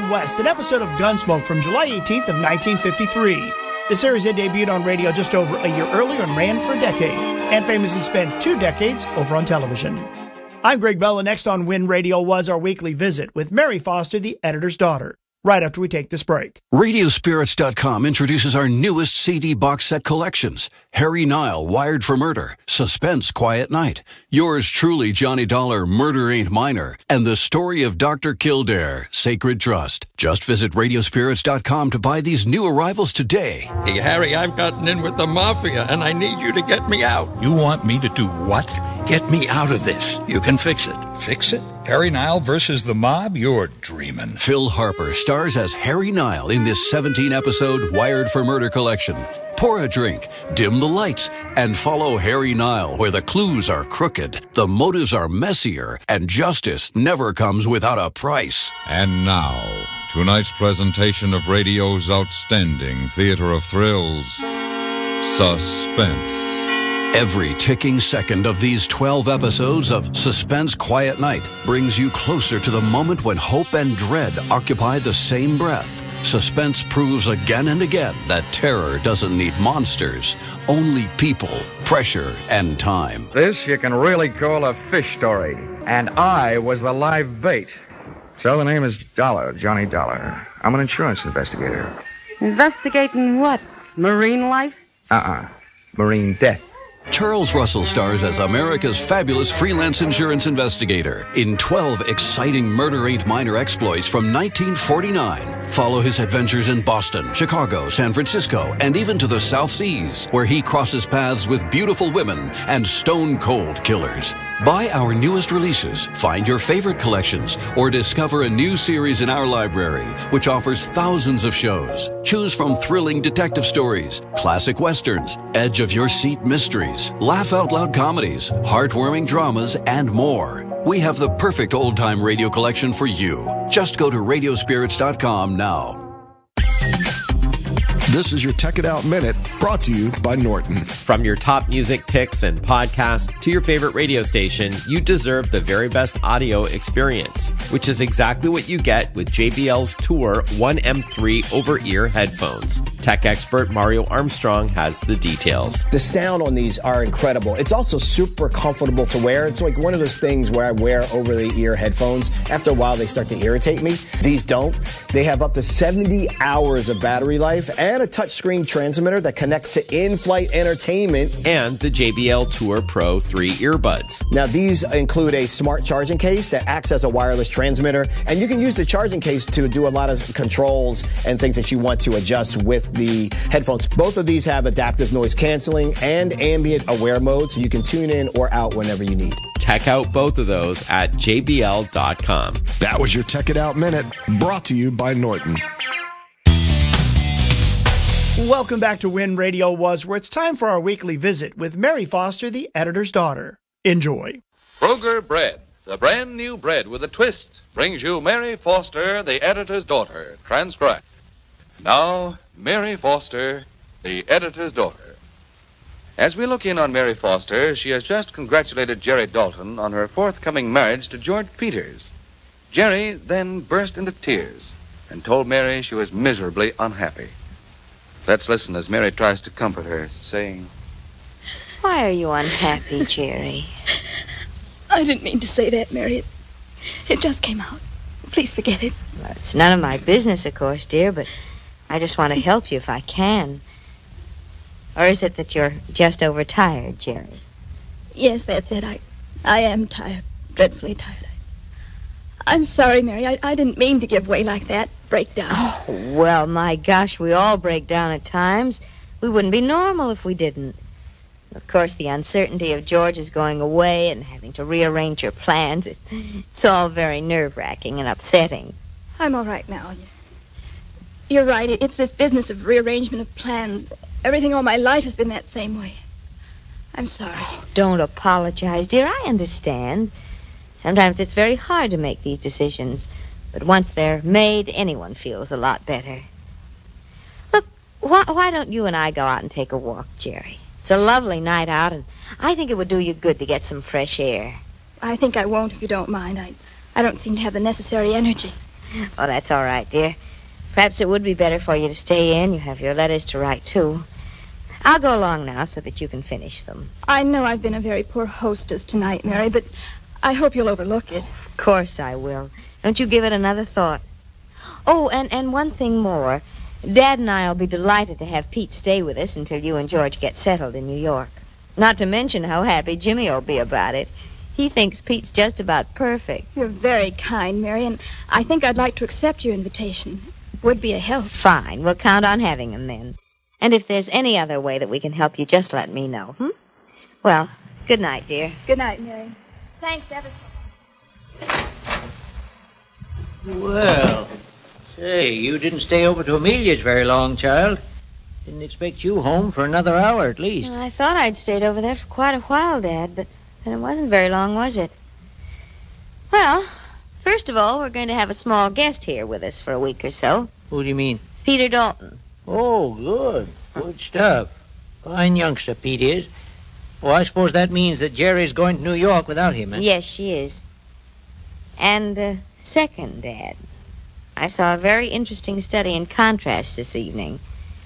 Wild West, an episode of Gunsmoke from July 18th of 1953. The series had debuted on radio just over a year earlier and ran for a decade, and famously spent 2 decades over on television. I'm Greg Bell, and next on Win Radio was our weekly visit with Mary Foster, the editor's daughter, right after we take this break. Radiospirits.com introduces our newest CD box set collections. Harry Nile, Wired for Murder, Suspense, Quiet Night, Yours Truly, Johnny Dollar, Murder Ain't Minor, and The Story of Dr. Kildare, Sacred Trust. Just visit Radiospirits.com to buy these new arrivals today. Hey, Harry, I've gotten in with the Mafia, and I need you to get me out. You want me to do what? Get me out of this. You can fix it. Fix it? Harry Nile versus the mob? You're dreaming. Phil Harper stars as Harry Nile in this 17-episode Wired for Murder collection. Pour a drink, dim the lights, and follow Harry Nile where the clues are crooked, the motives are messier, and justice never comes without a price. And now, tonight's presentation of radio's outstanding theater of thrills, Suspense. Every ticking second of these 12 episodes of Suspense, Quiet Night brings you closer to the moment when hope and dread occupy the same breath. Suspense proves again and again that terror doesn't need monsters, only people, pressure, and time. This you can really call a fish story. And I was the live bait. So the name is Dollar, Johnny Dollar. I'm an insurance investigator. Investigating what? Marine life? Marine death. Charles Russell stars as America's fabulous freelance insurance investigator in 12 exciting Murder Ain't Minor exploits from 1949. Follow his adventures in Boston, Chicago, San Francisco, and even to the South Seas, where he crosses paths with beautiful women and stone-cold killers. Buy our newest releases, find your favorite collections, or discover a new series in our library, which offers thousands of shows. Choose from thrilling detective stories, classic westerns, edge-of-your-seat mysteries, laugh-out-loud comedies, heartwarming dramas, and more. We have the perfect old-time radio collection for you. Just go to Radiospirits.com now. This is your Tech It Out Minute, brought to you by Norton. From your top music picks and podcasts to your favorite radio station, you deserve the very best audio experience, which is exactly what you get with JBL's Tour 1M3 over-ear headphones. Tech expert Mario Armstrong has the details. The sound on these are incredible. It's also super comfortable to wear. It's like one of those things where I wear over-the-ear headphones. After a while, they start to irritate me. These don't. They have up to 70 hours of battery life and a touchscreen transmitter that connects to in-flight entertainment. And the JBL Tour Pro 3 earbuds. Now, these include a smart charging case that acts as a wireless transmitter, and you can use the charging case to do a lot of controls and things that you want to adjust with the headphones. Both of these have adaptive noise canceling and ambient aware mode, so you can tune in or out whenever you need. Check out both of those at JBL.com. That was your Tech It Out Minute, brought to you by Norton. Welcome back to Win Radio Was, where it's time for our weekly visit with Mary Foster, the editor's daughter. Enjoy. Kroger Bread, the brand new bread with a twist, brings you Mary Foster, the editor's daughter, transcribed. Now, Mary Foster, the editor's daughter. As we look in on Mary Foster, she has just congratulated Jerry Dalton on her forthcoming marriage to George Peters. Jerry then burst into tears and told Mary she was miserably unhappy. Let's listen as Mary tries to comfort her, saying, Why are you unhappy, Jerry? I didn't mean to say that, Mary. It just came out. Please forget it. Well, it's none of my business, of course, dear, but I just want to help you if I can. Or is it that you're just overtired, Jerry? Yes, that's it. I am tired. Dreadfully tired. I'm sorry, Mary. I didn't mean to give way like that. Break down. Oh, well, my gosh, we all break down at times. We wouldn't be normal if we didn't. Of course, the uncertainty of George's going away and having to rearrange your plans, it's all very nerve-wracking and upsetting. I'm all right now. You're right. It's this business of rearrangement of plans. Everything all my life has been that same way. I'm sorry. Oh, don't apologize, dear. I understand. Sometimes it's very hard to make these decisions. But once they're made, anyone feels a lot better. Look, why don't you and I go out and take a walk, Jerry? It's a lovely night out, and I think it would do you good to get some fresh air. I think I won't if you don't mind. I don't seem to have the necessary energy. Oh, that's all right, dear. Perhaps it would be better for you to stay in. You have your letters to write, too. I'll go along now so that you can finish them. I know I've been a very poor hostess tonight, Mary, but I hope you'll overlook it. Of course I will. Don't you give it another thought. Oh, and one thing more. Dad and I will be delighted to have Pete stay with us until you and George get settled in New York. Not to mention how happy Jimmy will be about it. He thinks Pete's just about perfect. You're very kind, Mary, and I think I'd like to accept your invitation. It would be a help. Fine. We'll count on having him then. And if there's any other way that we can help you, just let me know, Well, good night, dear. Good night, Mary. Thanks ever so much. Well, say, you didn't stay over to Amelia's very long, child. Didn't expect you home for another hour at least. Well, I thought I'd stayed over there for quite a while, Dad, but it wasn't very long, was it? Well, first of all, we're going to have a small guest here with us for a week or so. Who do you mean? Peter Dalton. Oh, good. Good stuff. Fine youngster, Pete is. Oh, I suppose that means that Jerry's going to New York without him, eh? Yes, she is. And, second, Dad, I saw a very interesting study in contrast this evening.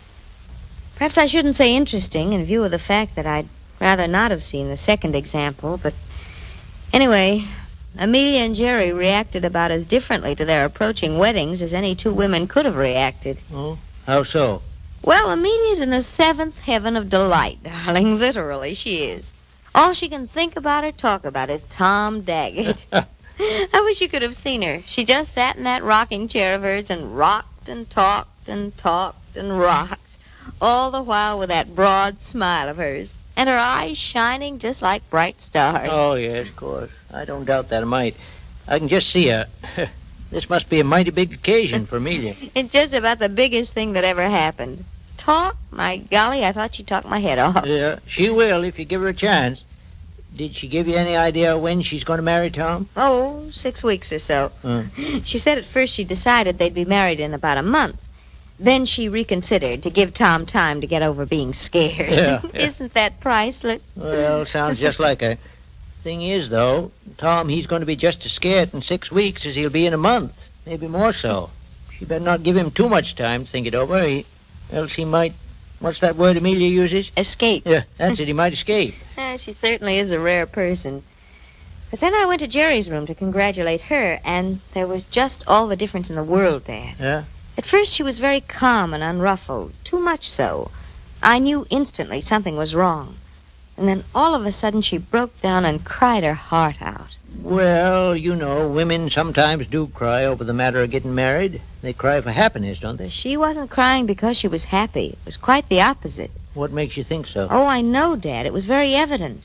Perhaps I shouldn't say interesting in view of the fact that I'd rather not have seen the second example, but anyway, Amelia and Jerry reacted about as differently to their approaching weddings as any two women could have reacted. Oh, how so? Well, Amelia's in the seventh heaven of delight, darling. Literally, she is. All she can think about or talk about is Tom Daggett. I wish you could have seen her. She just sat in that rocking chair of hers and rocked and talked and talked and rocked, all the while with that broad smile of hers, and her eyes shining just like bright stars. Oh, yes, of course. I don't doubt that a mite. I can just see her. This must be a mighty big occasion for Amelia. It's just about the biggest thing that ever happened. Talk? My golly, I thought she'd talk my head off. Yeah, she will if you give her a chance. Did she give you any idea when she's going to marry Tom? Oh, 6 weeks or so. She said at first she decided they'd be married in about a month. Then she reconsidered to give Tom time to get over being scared. Yeah. Isn't that priceless? Well, sounds just like her. Thing is, though, Tom, he's going to be just as scared in 6 weeks as he'll be in a month. Maybe more so. She better not give him too much time to think it over, else he might... What's that word Amelia uses? Escape. Yeah, that's it. He might escape. She certainly is a rare person. But then I went to Jerry's room to congratulate her, and there was just all the difference in the world, Dad. Yeah? At first she was very calm and unruffled, too much so. I knew instantly something was wrong. And then all of a sudden she broke down and cried her heart out. Well, you know, women sometimes do cry over the matter of getting married. They cry for happiness, don't they? She wasn't crying because she was happy. It was quite the opposite. What makes you think so? Oh, I know, Dad. It was very evident.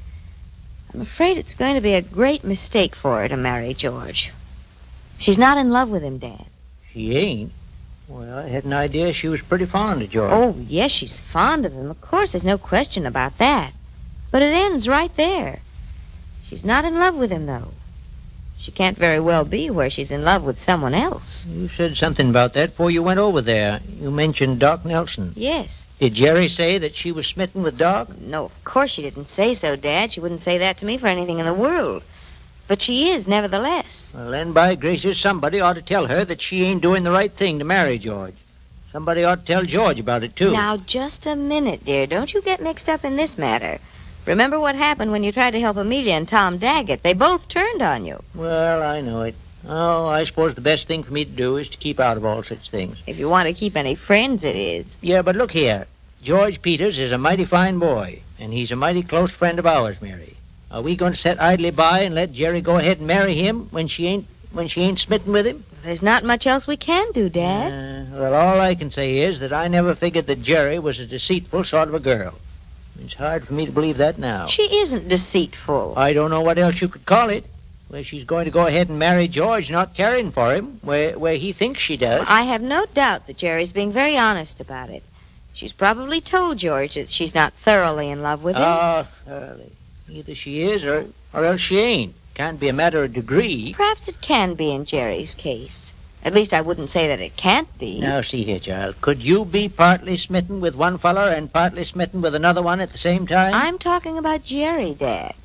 I'm afraid it's going to be a great mistake for her to marry George. She's not in love with him, Dad. She ain't? Well, I had an idea she was pretty fond of George. Oh, yes, she's fond of him. Of course, there's no question about that. But it ends right there. She's not in love with him, though. She can't very well be where she's in love with someone else. You said something about that before you went over there. You mentioned Doc Nelson. Yes. Did Jerry say that she was smitten with Doc? No, of course she didn't say so, Dad. She wouldn't say that to me for anything in the world. But she is, nevertheless. Well, then, by gracious, somebody ought to tell her that she ain't doing the right thing to marry George. Somebody ought to tell George about it, too. Now, just a minute, dear. Don't you get mixed up in this matter. Remember what happened when you tried to help Amelia and Tom Daggett. They both turned on you. Well, I know it. Oh, I suppose the best thing for me to do is to keep out of all such things. If you want to keep any friends, it is. Yeah, but look here. George Peters is a mighty fine boy, and he's a mighty close friend of ours, Mary. Are we going to sit idly by and let Jerry go ahead and marry him when she ain't smitten with him? There's not much else we can do, Dad. Well, all I can say is that I never figured that Jerry was a deceitful sort of a girl. It's hard for me to believe that now. She isn't deceitful. I don't know what else you could call it. Where she's going to go ahead and marry George, not caring for him, where he thinks she does. I have no doubt that Jerry's being very honest about it. She's probably told George that she's not thoroughly in love with him. Oh, thoroughly. Either she is or else she ain't. Can't be a matter of degree. Perhaps it can be in Jerry's case. At least I wouldn't say that it can't be. Now, see here, child. Could you be partly smitten with one feller and partly smitten with another one at the same time? I'm talking about Jerry, Dad.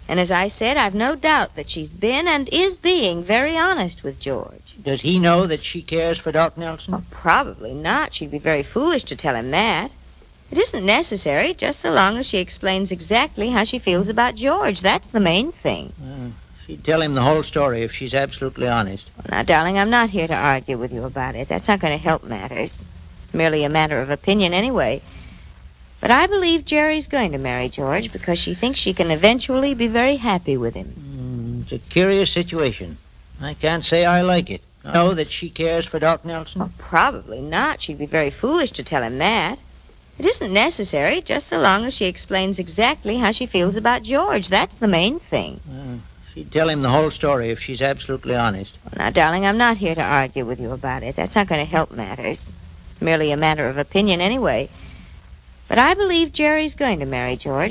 And as I said, I've no doubt that she's been and is being very honest with George. Does he know that she cares for Doc Nelson? Well, probably not. She'd be very foolish to tell him that. It isn't necessary, just so long as she explains exactly how she feels about George. That's the main thing. She'd tell him the whole story if she's absolutely honest. Well, now, darling, I'm not here to argue with you about it. That's not going to help matters. It's merely a matter of opinion anyway. But I believe Jerry's going to marry George because she thinks she can eventually be very happy with him. It's a curious situation. I can't say I like it. I know that she cares for Doc Nelson? Well, probably not. She'd be very foolish to tell him that. It isn't necessary, just so long as she explains exactly how she feels about George. That's the main thing. She'd tell him the whole story if she's absolutely honest. Well, now, darling, I'm not here to argue with you about it. That's not going to help matters. It's merely a matter of opinion anyway. But I believe Jerry's going to marry George